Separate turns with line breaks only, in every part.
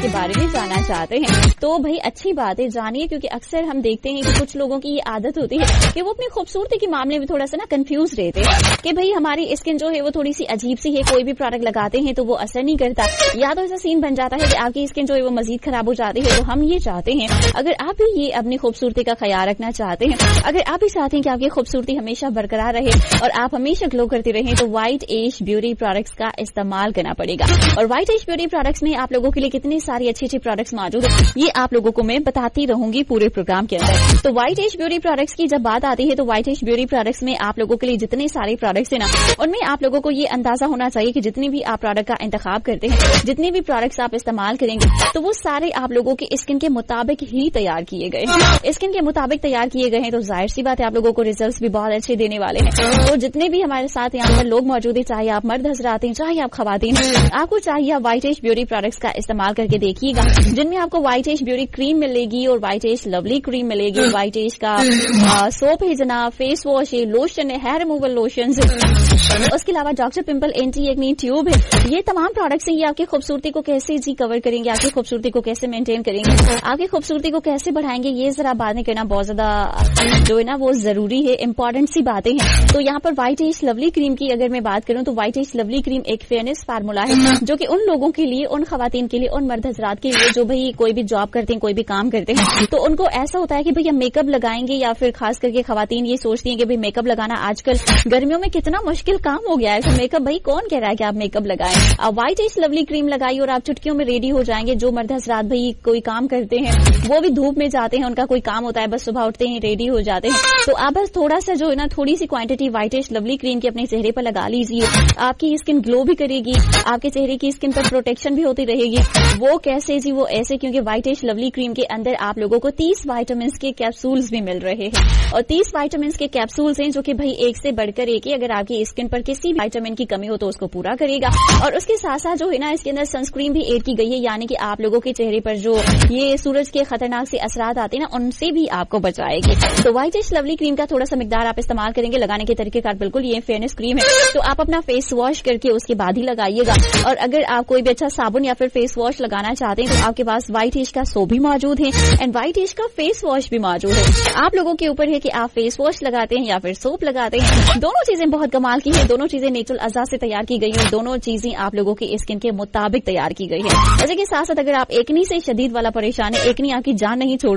کے بارے میں جاننا چاہتے ہیں تو بھائی اچھی بات ہے، جانیے، کیونکہ اکثر ہم دیکھتے ہیں کہ کچھ لوگوں کی یہ عادت ہوتی ہے کہ وہ اپنی خوبصورتی کے معاملے میں تھوڑا سا نا کنفیوز رہتے ہیں کہ بھائی ہماری اسکن جو ہے وہ تھوڑی سی عجیب سی ہے، کوئی بھی پروڈکٹ لگاتے ہیں تو وہ اثر نہیں کرتا، یا تو ایسا سین بن جاتا ہے کہ آپ کی اسکن جو ہے وہ مزید خراب ہو جاتی ہے. تو ہم یہ چاہتے ہیں اگر آپ بھی یہ اپنی خوبصورتی کا خیال رکھنا چاہتے ہیں، اگر آپ بھی چاہتے ہیں کہ آپ کی خوبصورتی ہمیشہ برقرار رہے اور آپ ہمیشہ گلو کرتے رہیں، تو وائٹ ایج بیوٹی پروڈکٹس کا استعمال کرنا پڑے گا. اور وائٹ ایج بیوٹی پروڈکٹس میں آپ لوگوں کے لیے کتنی ساری اچھی اچھی پروڈکٹس موجود ہیں، یہ آپ لوگوں کو میں بتاتی رہوں گی پورے پروگرام کے اندر. تو وائٹ ایج بیوٹی پروڈکٹس کی جب بات آتی ہے تو وائٹ ایج بیوٹی پروڈکٹس میں آپ لوگوں کے لیے جتنے سارے پروڈکٹس ہیں نا، ان میں آپ لوگوں کو یہ اندازہ ہونا چاہیے کہ جتنی بھی آپ پروڈکٹ کا انتخاب کرتے ہیں، جتنے بھی پروڈکٹس آپ استعمال کریں گے، تو وہ سارے آپ لوگوں کے اسکن کے مطابق ہی تیار کیے گئے ہیں. اسکن کے مطابق تیار کیے گئے ہیں تو ظاہر سی بات ہے آپ لوگوں کو ریزلٹس بھی بہت اچھے دینے والے ہیں. تو جتنے بھی ہمارے ساتھ یہاں پر لوگ موجود ہیں، چاہے آپ مرد حضرات ہیں چاہے آپ خواتین ہیں، آپ کو چاہیے وائٹ ایج بیوٹی پروڈکٹس کا استعمال کر کے دیکھیے گا، جن میں آپ کو وائٹ ایج بیوٹی کریم ملے گی اور وائٹ ایج لولی کریم ملے گی، وائٹ ایج کا سوپ ہے جناب، فیس واش ہے، لوشن ہے، ہیئر ریموول لوشنز ہے، اس کے علاوہ doctor pimple anti acne tube ہے. یہ تمام پروڈکٹس ہیں، یہ آپ کی خوبصورتی کو کیسے کور کریں گے، آپ کی خوبصورتی کو کیسے مینٹین کریں گے، آپ کی خوبصورتی کو کیسے بڑھائیں گے، یہ ذرا باتیں کرنا بہت زیادہ جو ہے نا وہ ضروری ہے، امپورٹنٹ سی باتیں ہیں. تو یہاں پر وائٹ ایج لولی کریم کی اگر میں بات کروں تو وائٹ ایج لولی کریم ایک فیئرنیس فارمولا ہے جو کہ ان لوگوں کے لیے، ان خواتین کے لیے، ان مرد حضرات کے لیے جو بھائی کوئی بھی جاب کرتے ہیں، کوئی بھی کام کرتے ہیں، تو ان کو ایسا ہوتا ہے کہ بھائی ہم میک اپ لگائیں گے، یا پھر خاص کر کے خواتین یہ سوچتی ہیں کہ بھائی میک اپ لگانا آج کل گرمیوں میں کتنا مشکل کام ہو گیا ہے. تو میک اپ بھائی کون کہہ رہا ہے کہ آپ میک اپ لگائیں، آپ وائٹ ایج لولی کریم لگائیے اور آپ چٹکیوں میں ریڈی ہو جائیں گے. جو مرد حضرات بھائی کوئی کام کرتے ہیں، وہ بھی دھوپ میں جاتے ہیں، ان کا کوئی کام ہوتا ہے، بس صبح اٹھتے ہیں ریڈی ہو جاتے ہیں، تو آپ بس تھوڑا سا جو ہے نا تھوڑی سی کوانٹٹی وائٹ ایج لولی کریم کی اپنے چہرے پر لگا لیجیے، آپ کی اسکن گلو بھی کرے گی، آپ کے چہرے کی اسکن پر پروٹیکشن بھی ہوتی رہے گی. وہ کیسے جی؟ وہ ایسے کیونکہ وائٹ ایج لولی کریم کے اندر آپ لوگوں کو 30 وائٹامنس کے کیپسولز بھی مل رہے ہیں، اور 30 وائٹامنس کے کیپسولز ہیں جو کہ بھائی ایک سے بڑھ کر ایک ہی، اگر آپ کی اسکن پر کسی بھی وائٹامن کی کمی ہو تو اس کو پورا کرے گا. اور اس کے ساتھ ساتھ جو ہے نا اس کے اندر سنسکرین بھی ایڈ کی گئی ہے، یعنی کہ آپ لوگوں کے چہرے پر جو یہ سورج کے خطرناک سے اثرات آتے ہیں نا، ان سے بھی آپ کو بچائے گی. تو وائٹ ایج لولی کریم کا تھوڑا سا مقدار آپ استعمال کریں گے. لگانے کے طریقے کار بالکل یہ فیئرنیس کریم ہے، تو آپ اپنا فیس واش کر کے اس کے بعد ہی لگائیے گا. اور اگر آپ کوئی بھی اچھا صابن یا پھر فیس واش لگانا چاہتے ہیں تو آپ کے پاس وائٹ ایج کا سوپ بھی موجود ہے اینڈ وائٹ ایج کا فیس واش بھی موجود ہے. آپ لوگوں کے اوپر ہے کہ آپ فیس واش لگاتے ہیں یا پھر سوپ لگاتے ہیں. دونوں چیزیں بہت کمال کی ہیں، دونوں چیزیں نیچرل اجزاء سے تیار کی گئی ہیں، دونوں چیزیں آپ لوگوں کی اسکن کے مطابق تیار کی گئی ہیں. جیسے کہ ساتھ ساتھ اگر آپ ایکنی سے شدید والا پریشان ہے، ایکنی آپ کی جان نہیں چھوڑ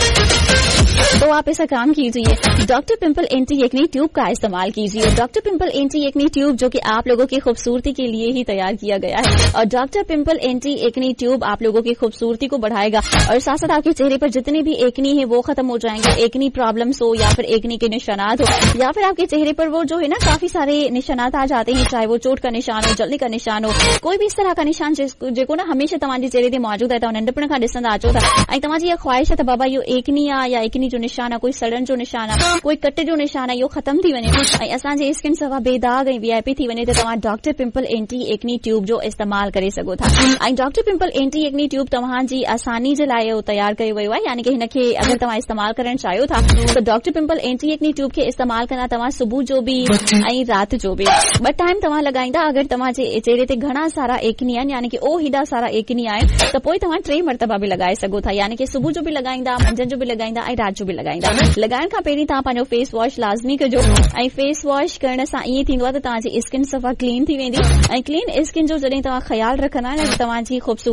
رہے، تو آپ ایسا کام کیجیے، doctor pimple anti acne tube کا استعمال کیجیے. Doctor pimple anti acne tube جو کہ آپ لوگوں کی خوبصورتی کے لیے ہی تیار کیا گیا ہے، اور doctor pimple anti acne tube آپ لوگوں کی خوبصورتی کو بڑھائے گا اور ساتھ ساتھ آپ کے چہرے پر جتنے بھی ایکنی ہیں وہ ختم ہو جائیں گے. ایکنی پرابلمس ہو یا پھر ایکنی کے نشانات ہو یا پھر آپ کے چہرے پر وہ جو ہے نا کافی سارے نشانات آ جاتے ہیں، چاہے وہ چوٹ کا نشان ہو، جلنے کا نشان ہو، کوئی بھی اس طرح کا نشان جو نا ہمیشہ تمہاری چہرے تے موجود ہے، تو ننڈپن کا ڈسن آ چوتا ہے تمہاری یہ خواہش ہے بابا یہ ایکنی یا ایکنی جو نشان ہے، کوئی سڑن جو نشان ہے، کوئی کٹ جو نشان ہے، یہ ختم تھی ونے اساں جی اسکن سوا بے داغ وی آئی پی تھی ونے تے تمہاں doctor pimple anti acne tube جو استعمال کرے سگو تھا. Doctor pimple anti acne tube تمہاں جی آسانی جے لائے تیار کرے ویو ہے، یعنی کہ ہنکے اگر تمہاں استعمال کرن چاہیو تھا تو doctor pimple anti acne tube کے استعمال کرنا تمہاں صبح جو بھی رات جو بھی بٹ ٹائم تمہاں لگائندا. اگر تمہاں جے چہرے تے گھنا سارا ایکنی آن یعنی کہ او ہیڈا سارا ایکنی آئے تو پوئی تمہاں 3 مرتبہ بھی لگائے سگو تھا، یعنی کہ صبح جو بھی لگائندا، منجن جو بھی لگائندا، رات جو بھی لگائندا. لگائن کا پہری تاں پانجو فیس واش لازمی کجو. فیس واش کرنے سان یہ تھیندو تو تاں جی اسکن صفا کلین تھی ویندی. کلین اسکن جو جڏهن تمہاں خیال رکھنا ہے تمہاں جی خوبصورتی